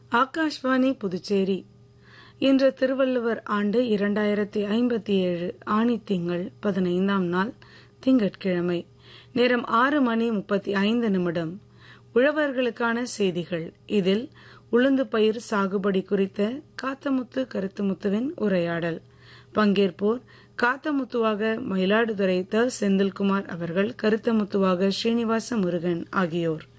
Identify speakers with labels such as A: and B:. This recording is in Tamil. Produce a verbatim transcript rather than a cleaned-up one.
A: ஆகாஷ்வாணி புதுச்சேரி. இன்று திருவள்ளுவர் ஆண்டு இரண்டாயிரத்தி ஐம்பத்தி ஏழு ஆணி திங்கள் பதினைந்தாம் நாள் திங்கட்கிழமை. நேரம் ஆறு மணி முப்பத்தி ஐந்து நிமிடம். உழவர்களுக்கான செய்திகள். இதில் உளுந்து பயிர் சாகுபடி குறித்த காத்தமுத்து கருத்துமுத்துவின் உரையாடல். பங்கேற்போர் காத்தமுத்துவாக மயிலாடுதுறை த செந்தில்குமார் அவர்கள், கருத்தமுத்துவாக ஸ்ரீனிவாச முருகன் ஆகியோர்.